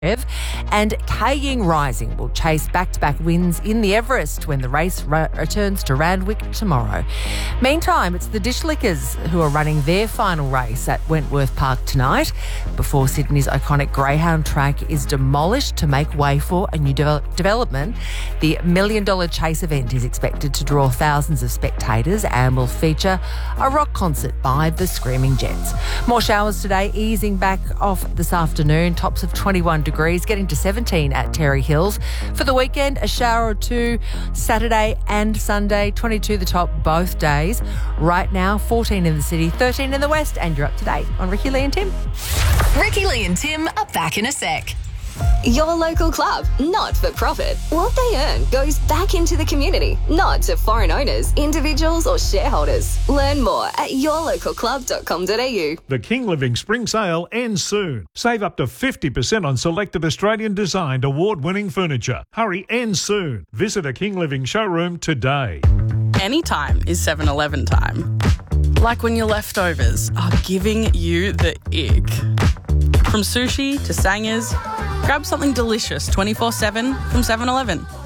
And Kaying Rising will chase back-to-back wins in the Everest when the race returns to Randwick tomorrow. Meantime, it's the Dishlickers who are running their final race at Wentworth Park tonight before Sydney's iconic Greyhound track is demolished to make way for a new development. The $1 Million Chase event is expected to draw thousands of spectators and will feature a rock concert by the Screaming Jets. More showers today, easing back off this afternoon. Tops of 21 degrees, getting to 17 at Terry Hills. For the weekend, a shower or two Saturday and Sunday, 22 the top both days. Right now, 14 in the city, 13 in the west, and you're up to date on Ricky, Lee and Tim. Ricky, Lee and Tim are back in a sec. Your local club, not for profit. What they earn goes back into the community, not to foreign owners, individuals or shareholders. Learn more at yourlocalclub.com.au. The King Living Spring Sale ends soon. Save up to 50% on selected Australian designed award-winning furniture. Hurry, ends soon. Visit a King Living showroom today. Anytime is 7-Eleven time. Like when your leftovers are giving you the ick. From sushi to sangers, grab something delicious 24/7 from 7-Eleven.